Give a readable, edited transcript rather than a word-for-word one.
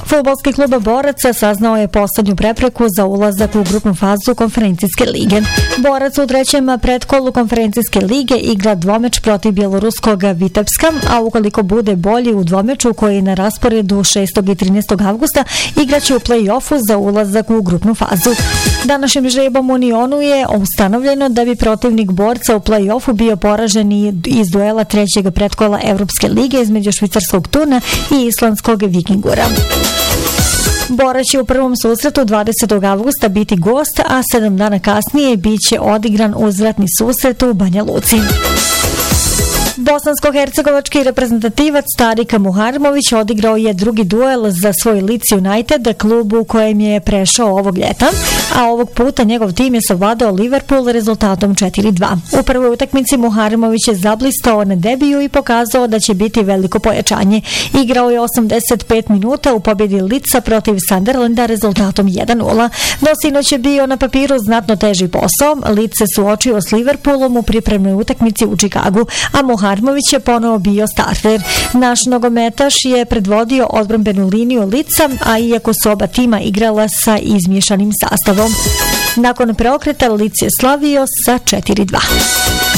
Fudbalski klub Borac saznao je poslednju prepreku za ulazak u grupnu fazu konferencijske lige. Borac u trećem pretkolu konferencijske lige igra dvomeč protiv bjeloruskog Vitebska, a ukoliko bude bolji u dvomeču koji je na rasporedu 6. i 13. avgusta, igraće u play-offu za ulazak u grupnu fazu. Današnjim žrebom Unionu je ustanovljeno da bi protivnik Borca u play-offu bio poražen iz duela trećeg pretkola Evropske lige između švicarskog Turna i islandskog Vikingura. Borac će u prvom susretu 20. avgusta biti gost, a 7 dana kasnije biće odigran uzvratni susret u Banja Luci. Bosansko-hercegovački reprezentativac Tarik Muharmović odigrao je drugi duel za svoj Leeds United, klub u kojem je prešao ovog ljeta, a ovog puta njegov tim je savladao Liverpool rezultatom 4-2. U prvoj utakmici Muharmović je zablistao na debiju i pokazao da će biti veliko pojačanje. Igrao je 85 minuta u pobjedi Leedsa protiv Sunderlanda rezultatom 1-0. No sinoć je bio na papiru znatno teži posao. Leeds se suočio s Liverpoolom u pripremnoj utakmici u Chicagu, a Muharmović je ponovo bio starter. Naš nogometaš je predvodio odbrambenu liniju Leedsa, a iako su oba tima igrala sa izmiješanim sastavom. Nakon preokreta Leeds je slavio sa 4-2.